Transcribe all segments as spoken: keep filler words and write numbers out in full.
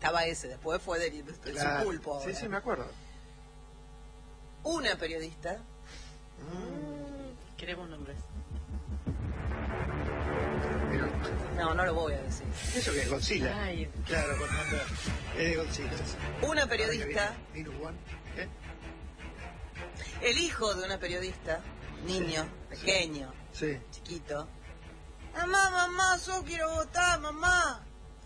estaba ese, después fue de, de, de Claro. su pulpo. Sí, ahora. sí, me acuerdo. Una periodista. Mm, queremos nombres. Pero, No, no lo voy a decir. eso que es Godzilla. Ay. Claro, con nombre. Es de Godzilla. Una periodista, Minus One. ¿Eh? el hijo de una periodista, niño, pequeño, Sí. chiquito. Mamá, mamá, yo quiero votar, mamá.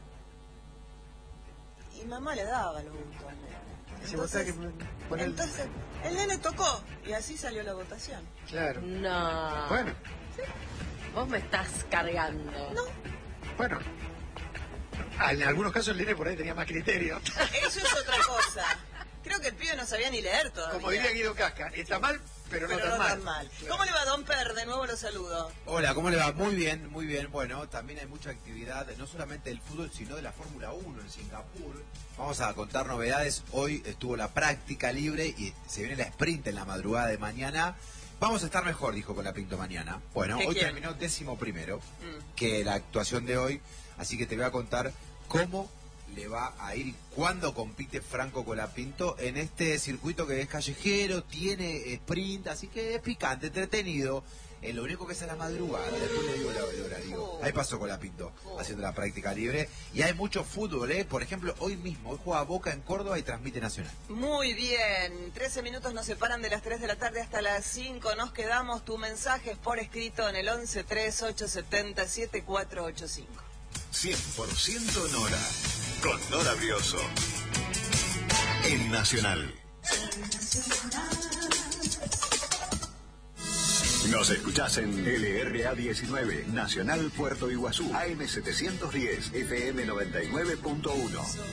Y mamá le daba los votos al nene. Se vota que poner. Entonces, el nene tocó y así salió la votación. Claro. No. Bueno, Vos me estás cargando. No, bueno. Ah, en algunos casos el nene por ahí tenía más criterio. eso es otra cosa. Creo que el pibe no sabía ni leer todavía. Como diría Guido Casca, está mal, pero no Pero tan no mal. tan mal. Claro. ¿Cómo le va, don Per? De nuevo lo saludo. Hola, ¿cómo le va? Muy bien, muy bien. Bueno, también hay mucha actividad, no solamente del fútbol, sino de la Fórmula uno en Singapur. Vamos a contar novedades. Hoy estuvo la práctica libre y se viene la sprint en la madrugada de mañana. Vamos a estar mejor, dijo Colapinto mañana. Bueno, ¿Qué hoy quién? terminó décimo primero Mm. que la actuación de hoy, así que te voy a contar cómo le va a ir y cuándo compite Franco Colapinto en este circuito que es callejero, tiene sprint, así que es picante, entretenido. Eh, lo único que es a la madrugada, después le digo la el horario. Oh. Ahí pasó Colapinto, Oh. haciendo la práctica libre. Y hay mucho fútbol, ¿eh? Por ejemplo, hoy mismo, hoy juega Boca en Córdoba y transmite Nacional. Muy bien, trece minutos nos separan de las tres de la tarde hasta las cinco. Nos quedamos, tu mensaje es por escrito en el once tres ocho siete cero siete cuatro ocho cinco. cien por ciento Nora, con Nora Brioso. En Nacional. Nos escuchás en L R A diecinueve, Nacional Puerto Iguazú, A M setecientos diez, F M noventa y nueve punto uno.